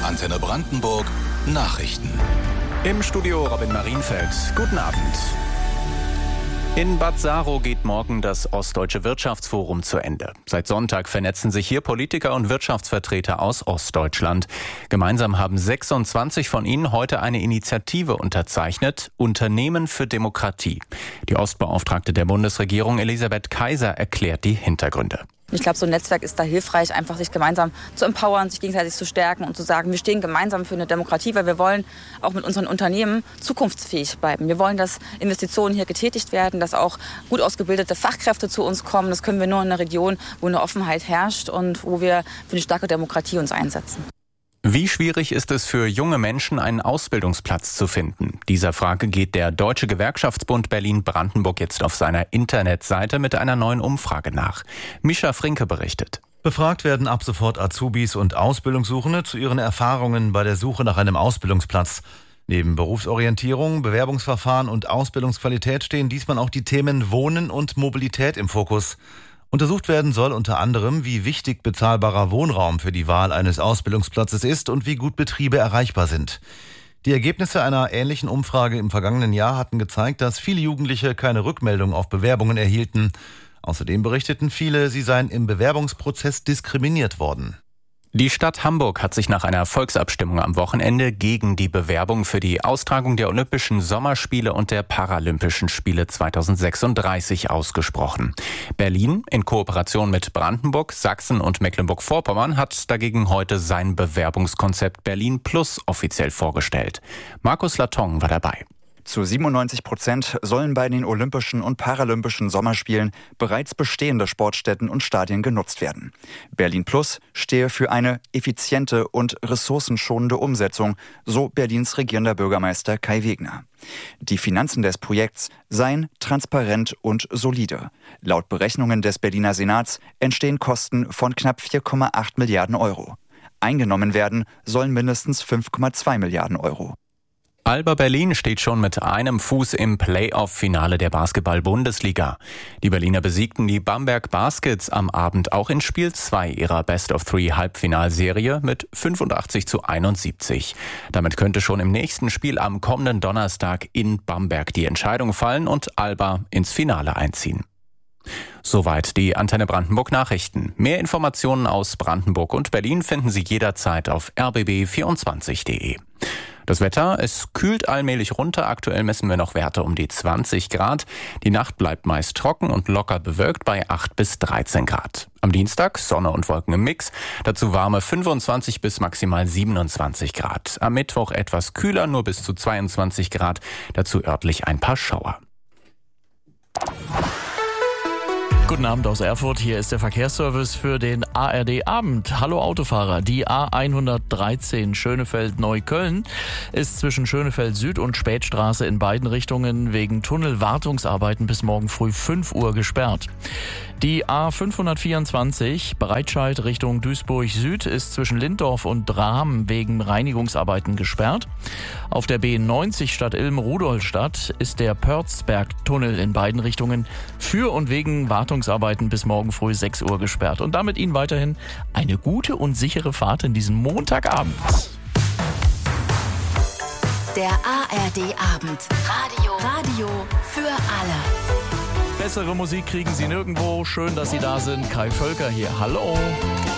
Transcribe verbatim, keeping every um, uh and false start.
Antenne Brandenburg Nachrichten. Im Studio Robin Marienfeld. Guten Abend. In Bad Saro geht morgen das Ostdeutsche Wirtschaftsforum zu Ende. Seit Sonntag vernetzen sich hier Politiker und Wirtschaftsvertreter aus Ostdeutschland. Gemeinsam haben sechsundzwanzig von ihnen heute eine Initiative unterzeichnet, Unternehmen für Demokratie. Die Ostbeauftragte der Bundesregierung Elisabeth Kaiser erklärt die Hintergründe. Ich glaube, so ein Netzwerk ist da hilfreich, einfach sich gemeinsam zu empowern, sich gegenseitig zu stärken und zu sagen, wir stehen gemeinsam für eine Demokratie, weil wir wollen auch mit unseren Unternehmen zukunftsfähig bleiben. Wir wollen, dass Investitionen hier getätigt werden, dass auch gut ausgebildete Fachkräfte zu uns kommen. Das können wir nur in einer Region, wo eine Offenheit herrscht und wo wir für eine starke Demokratie uns einsetzen. Wie schwierig ist es für junge Menschen, einen Ausbildungsplatz zu finden? Dieser Frage geht der Deutsche Gewerkschaftsbund Berlin-Brandenburg jetzt auf seiner Internetseite mit einer neuen Umfrage nach. Mischa Frinke berichtet. Befragt werden ab sofort Azubis und Ausbildungssuchende zu ihren Erfahrungen bei der Suche nach einem Ausbildungsplatz. Neben Berufsorientierung, Bewerbungsverfahren und Ausbildungsqualität stehen diesmal auch die Themen Wohnen und Mobilität im Fokus. Untersucht werden soll unter anderem, wie wichtig bezahlbarer Wohnraum für die Wahl eines Ausbildungsplatzes ist und wie gut Betriebe erreichbar sind. Die Ergebnisse einer ähnlichen Umfrage im vergangenen Jahr hatten gezeigt, dass viele Jugendliche keine Rückmeldung auf Bewerbungen erhielten. Außerdem berichteten viele, sie seien im Bewerbungsprozess diskriminiert worden. Die Stadt Hamburg hat sich nach einer Volksabstimmung am Wochenende gegen die Bewerbung für die Austragung der Olympischen Sommerspiele und der Paralympischen Spiele zweitausendsechsunddreißig ausgesprochen. Berlin in Kooperation mit Brandenburg, Sachsen und Mecklenburg-Vorpommern hat dagegen heute sein Bewerbungskonzept Berlin Plus offiziell vorgestellt. Markus Laton war dabei. Zu siebenundneunzig Prozent sollen bei den Olympischen und Paralympischen Sommerspielen bereits bestehende Sportstätten und Stadien genutzt werden. Berlin Plus stehe für eine effiziente und ressourcenschonende Umsetzung, so Berlins regierender Bürgermeister Kai Wegner. Die Finanzen des Projekts seien transparent und solide. Laut Berechnungen des Berliner Senats entstehen Kosten von knapp vier Komma acht Milliarden Euro. Eingenommen werden sollen mindestens fünf Komma zwei Milliarden Euro. Alba Berlin steht schon mit einem Fuß im Playoff-Finale der Basketball-Bundesliga. Die Berliner besiegten die Bamberg Baskets am Abend auch in Spiel zwei ihrer Best-of-Three-Halbfinalserie mit fünfundachtzig zu einundsiebzig. Damit könnte schon im nächsten Spiel am kommenden Donnerstag in Bamberg die Entscheidung fallen und Alba ins Finale einziehen. Soweit die Antenne Brandenburg Nachrichten. Mehr Informationen aus Brandenburg und Berlin finden Sie jederzeit auf r b b vierundzwanzig punkt d e. Das Wetter, es kühlt allmählich runter. Aktuell messen wir noch Werte um die zwanzig Grad. Die Nacht bleibt meist trocken und locker bewölkt bei acht bis dreizehn Grad. Am Dienstag Sonne und Wolken im Mix. Dazu warme fünfundzwanzig bis maximal siebenundzwanzig Grad. Am Mittwoch etwas kühler, nur bis zu zweiundzwanzig Grad. Dazu örtlich ein paar Schauer. Guten Abend aus Erfurt, hier ist der Verkehrsservice für den A R D-Abend. Hallo Autofahrer, die A hundertdreizehn Schönefeld-Neukölln ist zwischen Schönefeld Süd und Spätstraße in beiden Richtungen wegen Tunnelwartungsarbeiten bis morgen früh fünf Uhr gesperrt. Die A fünfhundertvierundzwanzig Breitscheid Richtung Duisburg Süd ist zwischen Linddorf und Drahm wegen Reinigungsarbeiten gesperrt. Auf der B neunzig Stadt Ilm-Rudolstadt ist der Pörzberg-Tunnel in beiden Richtungen für und wegen Wartungsarbeiten bis morgen früh sechs Uhr gesperrt. Und damit Ihnen weiterhin eine gute und sichere Fahrt in diesen Montagabend. Der A R D-Abend. Radio. Radio für alle. Bessere Musik kriegen Sie nirgendwo. Schön, dass Sie da sind. Kai Völker hier. Hallo.